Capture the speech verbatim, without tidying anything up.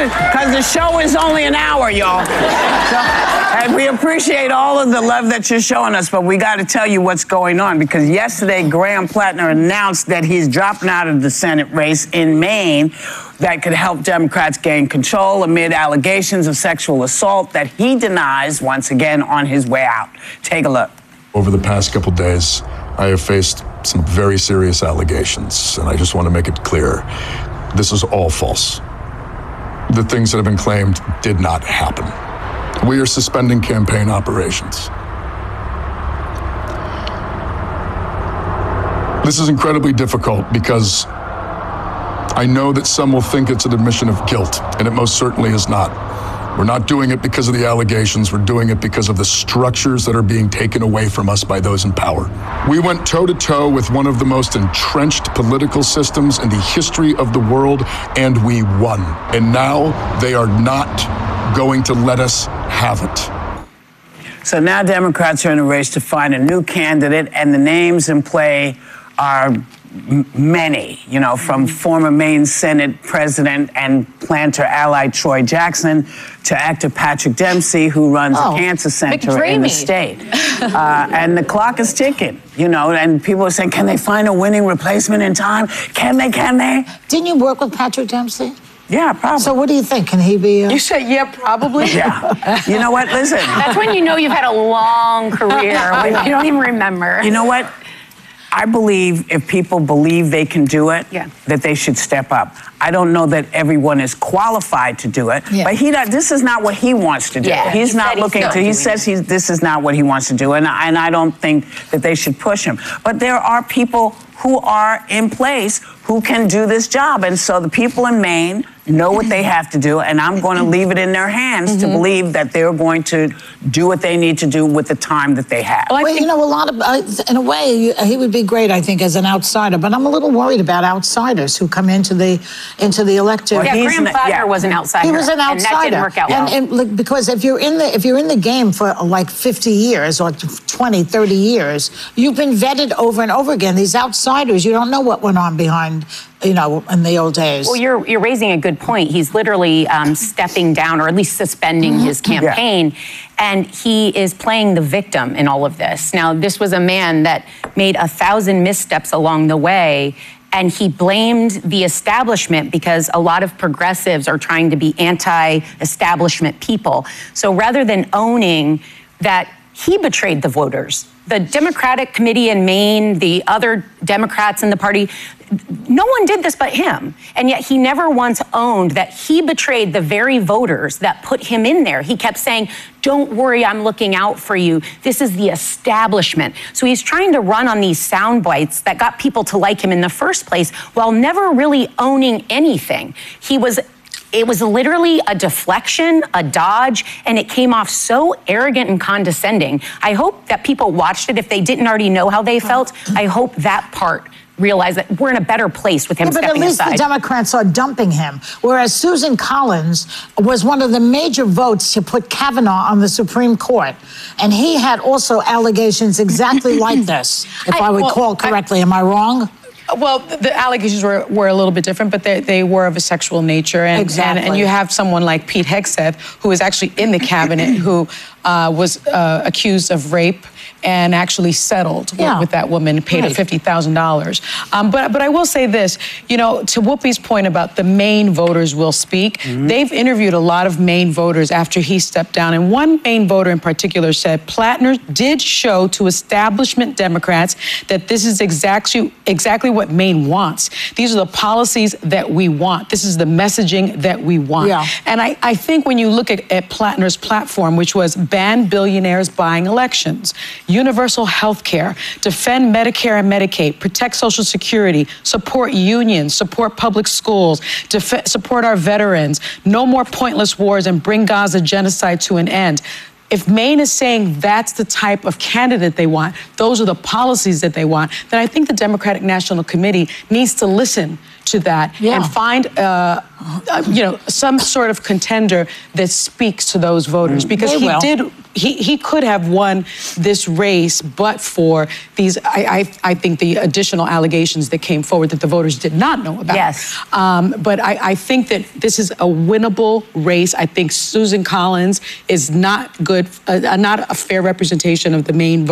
because the show is only an hour, y'all. So, and we appreciate all of the love that you're showing us, but we got to tell you what's going on, because yesterday Graham Plattner announced that he's dropping out of the Senate race in Maine that could help Democrats gain control amid allegations of sexual assault that he denies once again on his way out. Take a look. Over the past couple days, I have faced some very serious allegations, and I just want to make it clear, this is all false. The things that have been claimed did not happen. We are suspending campaign operations. This is incredibly difficult because I know that some will think it's an admission of guilt, and it most certainly is not. We're not doing it because of the allegations. We're doing it because of the structures that are being taken away from us by those in power. We went toe-to-toe with one of the most entrenched political systems in the history of the world, and we won. And now they are not going to let us have it. So now Democrats are in a race to find a new candidate, and the names in play are many, you know, from former Maine Senate President and planter ally Troy Jackson to actor Patrick Dempsey, who runs oh, a cancer center in the state. Uh, and the clock is ticking, you know, and people are saying, can they find a winning replacement in time? Can they, can they? Didn't you work with Patrick Dempsey? Yeah, probably. So what do you think? Can he be? A... You said, yeah, probably. Yeah. You know what? Listen. That's when you know you've had a long career, when you don't even remember. You know what? I believe if people believe they can do it, yeah. that they should step up. I don't know that everyone is qualified to do it, yeah. but he not, this is not what he wants to do. Yeah, he's he not looking he's to, he says he's, this is not what he wants to do, and, and I don't think that they should push him. But there are people who are in place who can do this job, and so the people in Maine know what they have to do, and I'm going to leave it in their hands mm-hmm. to believe that they're going to do what they need to do with the time that they have. Well, you know, a lot of, uh, in a way, he would be great, I think, as an outsider, but I'm a little worried about outsiders who come into the into the elected. Well, yeah, Graham Plattner yeah. was an outsider. He was an outsider. And that didn't work out well. And, and, because if you're in the if you're in the game for like fifty years or twenty, thirty years, you've been vetted over and over again. These outsiders, you don't know what went on behind, you know, in the old days. Well, you're you're raising a good point. He's literally um, stepping down, or at least suspending mm-hmm. his campaign, yeah. and he is playing the victim in all of this. Now, this was a man that made a thousand missteps along the way, and he blamed the establishment because a lot of progressives are trying to be anti-establishment people. So rather than owning that he betrayed the voters, the Democratic committee in Maine, the other Democrats in the party, no one did this but him. And yet he never once owned that he betrayed the very voters that put him in there. He kept saying, don't worry, I'm looking out for you. This is the establishment. So he's trying to run on these sound bites that got people to like him in the first place while never really owning anything. He was It was literally a deflection, a dodge, and it came off so arrogant and condescending. I hope that people watched it. If they didn't already know how they felt, I hope that part realized that we're in a better place with him yeah, stepping aside. But at least the Democrats are dumping him, whereas Susan Collins was one of the major votes to put Kavanaugh on the Supreme Court. And he had also allegations exactly like this, if I, I recall well, correctly. I, Am I wrong? Well, the allegations were, were a little bit different, but they, they were of a sexual nature. And, exactly. and, and you have someone like Pete Hegseth, who is actually in the cabinet, who uh, was uh, accused of rape and actually settled yeah. with, with that woman, paid right. her fifty thousand dollars. Um, but, but I will say this, you know, to Whoopi's point about the Maine voters will speak, mm-hmm. they've interviewed a lot of Maine voters after he stepped down. And one Maine voter in particular said, Plattner did show to establishment Democrats that this is exactly, exactly what Maine wants. These are the policies that we want. This is the messaging that we want. Yeah. And I, I think when you look at, at Plattner's platform, which was ban billionaires buying elections, universal health care, defend Medicare and Medicaid, protect Social Security, support unions, support public schools, def- support our veterans, no more pointless wars, and bring Gaza genocide to an end. If Maine is saying that's the type of candidate they want, those are the policies that they want, then I think the Democratic National Committee needs to listen to that yeah. and find, uh, uh, you know, some sort of contender that speaks to those voters. Because they he will. did he, he could have won this race, but for these, I, I, I think the additional allegations that came forward that the voters did not know about. Yes. Um, but I, I think that this is a winnable race. I think Susan Collins is not good, uh, not a fair representation of the Maine vote.